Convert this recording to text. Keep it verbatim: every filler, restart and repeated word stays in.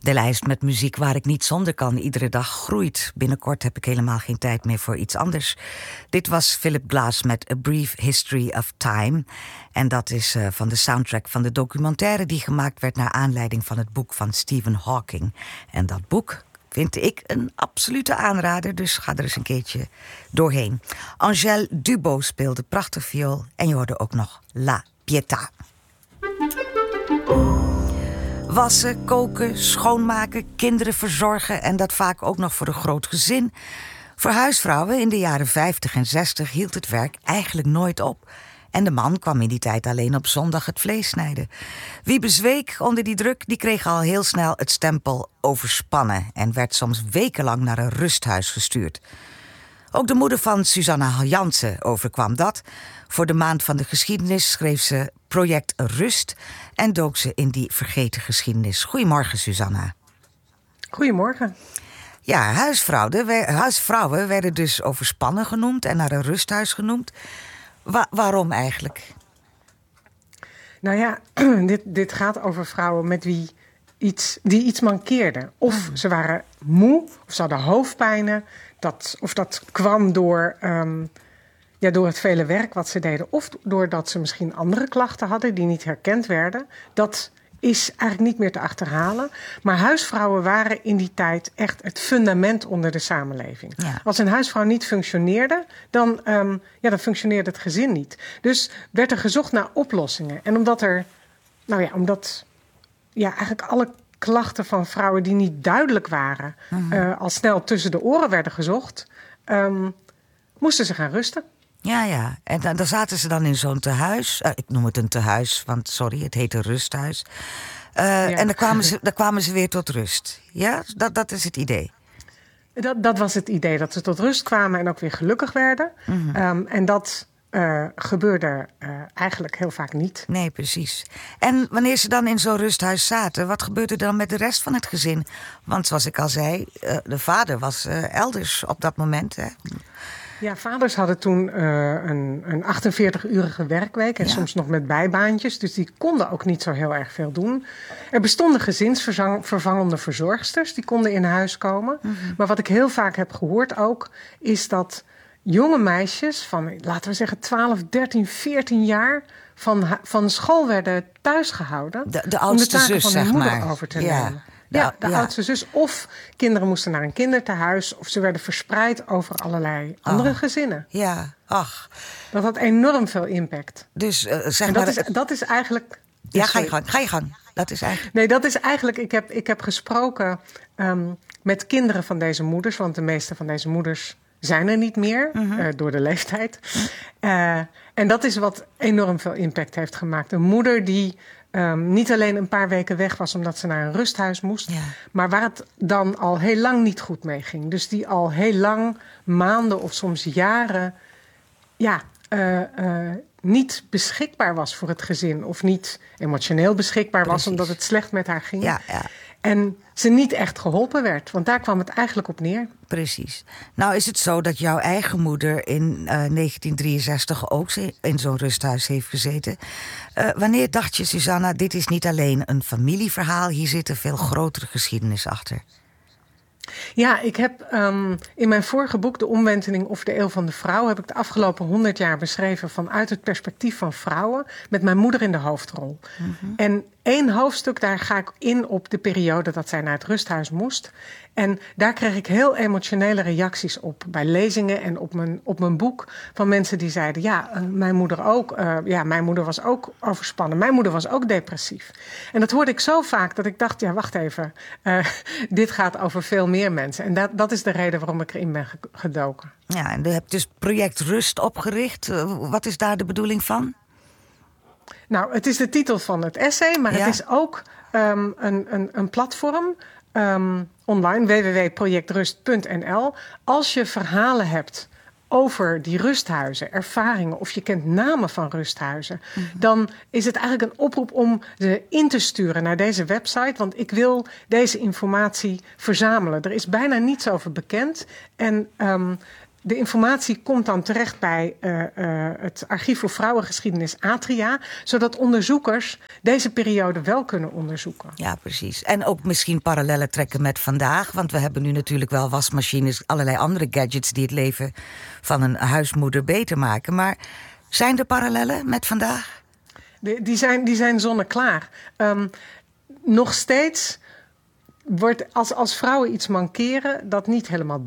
De lijst met muziek waar ik niet zonder kan iedere dag groeit. Binnenkort heb ik helemaal geen tijd meer voor iets anders. Dit was Philip Glass met A Brief History of Time. En dat is uh, van de soundtrack van de documentaire die gemaakt werd naar aanleiding van het boek van Stephen Hawking. En dat boek vind ik een absolute aanrader, dus ga er eens een keertje doorheen. Angèle Dubos speelde prachtig viool en je hoorde ook nog La Pietà. Wassen, koken, schoonmaken, kinderen verzorgen en dat vaak ook nog voor een groot gezin. Voor huisvrouwen in de jaren vijftig en zestig hield het werk eigenlijk nooit op. En de man kwam in die tijd alleen op zondag het vlees snijden. Wie bezweek onder die druk, die kreeg al heel snel het stempel overspannen en werd soms wekenlang naar een rusthuis gestuurd. Ook de moeder van Susanna Jansen overkwam dat. Voor de Maand van de Geschiedenis schreef ze Project Rust en dook ze in die vergeten geschiedenis. Goedemorgen, Susanna. Goedemorgen. Ja, huisvrouwen, huisvrouwen werden dus overspannen genoemd en naar een rusthuis genoemd. Wa- waarom eigenlijk? Nou ja, dit, dit gaat over vrouwen met wie iets, die iets mankeerden. Of ze waren moe, of ze hadden hoofdpijnen. Dat, of dat kwam door, um, ja, door het vele werk wat ze deden. Of doordat ze misschien andere klachten hadden die niet herkend werden. Dat is eigenlijk niet meer te achterhalen. Maar huisvrouwen waren in die tijd echt het fundament onder de samenleving. Ja. Als een huisvrouw niet functioneerde, dan, um, ja, dan functioneerde het gezin niet. Dus werd er gezocht naar oplossingen. En omdat er, nou ja, omdat ja, eigenlijk alle klachten van vrouwen die niet duidelijk waren, mm-hmm. uh, al snel tussen de oren werden gezocht, um, moesten ze gaan rusten. Ja, ja. En dan, dan zaten ze dan in zo'n tehuis. Uh, ik noem het een tehuis, want sorry, het heet een rusthuis. Uh, ja. En dan kwamen, ze, dan kwamen ze weer tot rust. Ja, dat, dat is het idee. Dat, dat was het idee, dat ze tot rust kwamen en ook weer gelukkig werden. Mm-hmm. Um, en dat uh, gebeurde uh, eigenlijk heel vaak niet. Nee, precies. En wanneer ze dan in zo'n rusthuis zaten, wat gebeurde dan met de rest van het gezin? Want zoals ik al zei, uh, de vader was uh, elders op dat moment, hè? Ja, vaders hadden toen uh, een, een achtenveertig-urige werkweek en ja. soms nog met bijbaantjes. Dus die konden ook niet zo heel erg veel doen. Er bestonden gezinsvervangende verzorgsters, die konden in huis komen. Mm-hmm. Maar wat ik heel vaak heb gehoord ook, is dat jonge meisjes van, laten we zeggen, twaalf, dertien, veertien jaar van, van school werden thuisgehouden. De, de oudste om de taken zus, van hun zeg moeder maar. over te ja. nemen. Ja, de ja. oudste zus. Of kinderen moesten naar een kindertehuis, of ze werden verspreid over allerlei andere oh. gezinnen. Ja, ach. Dat had enorm veel impact. Dus uh, zeg en dat, maar... is, dat is eigenlijk... Ja, ga je gang. Ga je gang. Dat is eigenlijk... Nee, dat is eigenlijk... Ik heb, ik heb gesproken um, met kinderen van deze moeders, want de meeste van deze moeders zijn er niet meer, mm-hmm. uh, door de leeftijd. Uh, en dat is wat enorm veel impact heeft gemaakt. Een moeder die Um, niet alleen een paar weken weg was omdat ze naar een rusthuis moest, ja. maar waar het dan al heel lang niet goed mee ging. Dus die al heel lang, maanden of soms jaren, ja, uh, uh, niet beschikbaar was voor het gezin. Of niet emotioneel beschikbaar Precies. was omdat het slecht met haar ging. Ja, ja. En ze niet echt geholpen werd. Want daar kwam het eigenlijk op neer. Precies. Nou is het zo dat jouw eigen moeder in uh, negentien drieënzestig ook in zo'n rusthuis heeft gezeten. Uh, wanneer dacht je, Susanna, dit is niet alleen een familieverhaal, hier zit een veel grotere geschiedenis achter? Ja, ik heb um, in mijn vorige boek, De Omwenteling of de Eeuw van de Vrouw, heb ik de afgelopen honderd jaar beschreven vanuit het perspectief van vrouwen, met mijn moeder in de hoofdrol. Mm-hmm. En één hoofdstuk, daar ga ik in op de periode dat zij naar het rusthuis moest. En daar kreeg ik heel emotionele reacties op bij lezingen en op mijn, op mijn boek van mensen die zeiden, ja, uh, mijn moeder ook. Uh, ja, mijn moeder was ook overspannen. Mijn moeder was ook depressief. En dat hoorde ik zo vaak dat ik dacht, ja, wacht even. Uh, dit gaat over veel meer mensen. En dat, dat is de reden waarom ik erin ben gedoken. Ja, en je hebt dus Project Rust opgericht. Uh, wat is daar de bedoeling van? Nou, het is de titel van het essay, maar ja. het is ook um, een, een, een platform um, online, w w w punt project rust punt n l. Als je verhalen hebt over die rusthuizen, ervaringen, of je kent namen van rusthuizen, mm-hmm. dan is het eigenlijk een oproep om ze in te sturen naar deze website, want ik wil deze informatie verzamelen. Er is bijna niets over bekend en um, de informatie komt dan terecht bij uh, uh, het Archief voor Vrouwengeschiedenis Atria, zodat onderzoekers deze periode wel kunnen onderzoeken. Ja, precies. En ook misschien parallellen trekken met vandaag. Want we hebben nu natuurlijk wel wasmachines, allerlei andere gadgets die het leven van een huismoeder beter maken. Maar zijn er parallellen met vandaag? De, die, zijn, die zijn zonneklaar. Um, nog steeds wordt als, als vrouwen iets mankeren, dat niet helemaal